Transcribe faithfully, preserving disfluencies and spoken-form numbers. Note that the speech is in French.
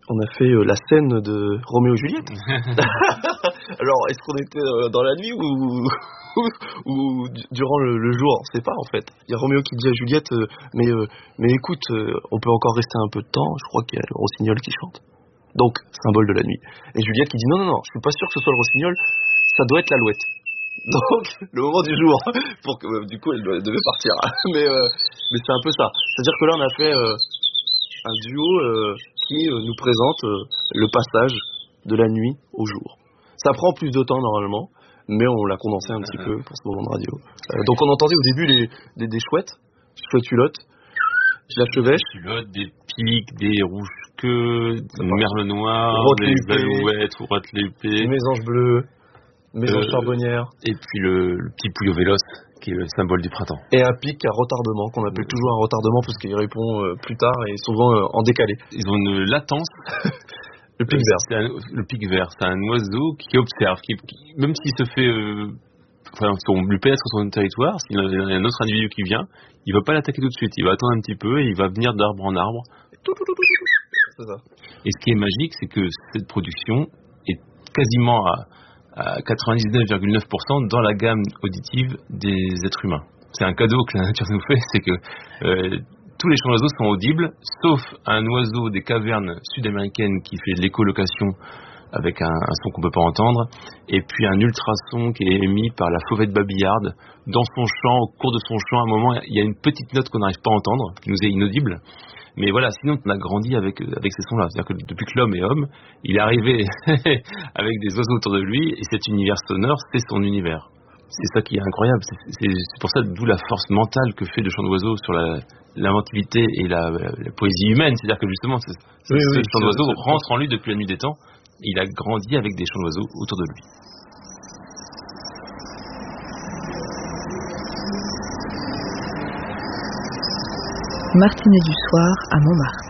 On a fait euh, la scène de Roméo et Juliette. Alors, est-ce qu'on était euh, dans la nuit ou, ou d- durant le, le jour? On sait pas, en fait. Il y a Roméo qui dit à Juliette, euh, mais, euh, mais écoute, euh, on peut encore rester un peu de temps. Je crois qu'il y a le rossignol qui chante. Donc, symbole de la nuit. Et Juliette qui dit, non, non, non, je suis pas sûr que ce soit le rossignol, ça doit être l'alouette. Donc, le moment du jour, pour que, euh, du coup, elle doit- devait partir. mais, euh, mais c'est un peu ça. C'est-à-dire que là, on a fait euh, un duo euh, qui euh, nous présente euh, le passage de la nuit au jour. Ça prend plus de temps normalement, mais on l'a condensé un petit peu pour ce moment de radio. Euh, donc, on entendait au début les, des, des chouettes, chouettes hulottes, la chevêche, Des culottes, des pics, des rouges-queues, Ça des part. merles noirs, Rotte des l'épée. alouettes, rotte l'épée, mésanges bleus, mésanges Euh, charbonnières, et puis le, le petit pouillot véloce, qui est le symbole du printemps. et un pic à retardement, qu'on appelle toujours un retardement parce qu'il répond euh, plus tard et souvent euh, en décalé. Ils ont une latence. Le pic Euh, vert. c'est un- le pic vert, c'est un oiseau qui observe, qui, qui- même s'il se fait, euh, enfin, si on lui pénètre sur son territoire, s'il y a un autre individu qui vient, il va pas l'attaquer tout de suite, il va attendre un petit peu et il va venir d'arbre en arbre. C'est ça. Et ce qui est magique, c'est que cette production est quasiment à, à quatre-vingt-dix-neuf virgule neuf pour cent dans la gamme auditive des êtres humains. C'est un cadeau que la nature nous fait, c'est que euh, tous les chants d'oiseaux sont audibles, sauf un oiseau des cavernes sud-américaines qui fait de l'écholocation avec un, un son qu'on peut pas entendre, et puis un ultrason qui est émis par la fauvette babillarde. Dans son chant, au cours de son chant, à un moment, il y a une petite note qu'on n'arrive pas à entendre, qui nous est inaudible. Mais voilà, sinon on a grandi avec, avec ces sons-là. C'est-à-dire que depuis que l'homme est homme, il est arrivé avec des oiseaux autour de lui, et cet univers sonore, c'est son univers. C'est ça qui est incroyable. C'est, c'est, c'est pour ça, d'où la force mentale que fait le chant d'oiseau sur la, l'inventivité et la, la poésie humaine. C'est-à-dire que justement, ce, ce, Oui, ce oui, chant d'oiseau c'est- rentre en lui depuis la nuit des temps. Il a grandi avec des chants d'oiseaux autour de lui. Martinet du soir à Montmartre.